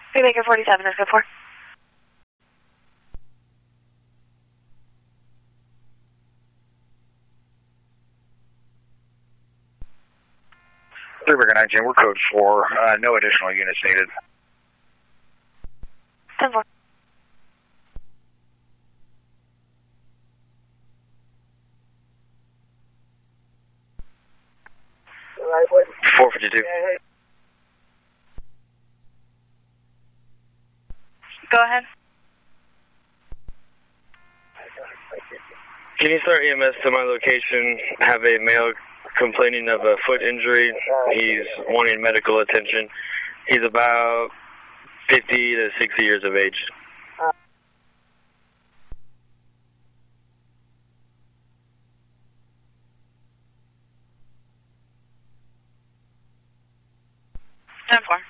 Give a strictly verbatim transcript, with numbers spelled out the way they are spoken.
Three Baker forty-seven is good for. Three Baker nineteen, we're code four. Uh, no additional units needed. ten four. four fifty-two. Go ahead. Can you start E M S to my location? Have a male complaining of a foot injury. He's wanting medical attention. He's about fifty to sixty years of age. ten four.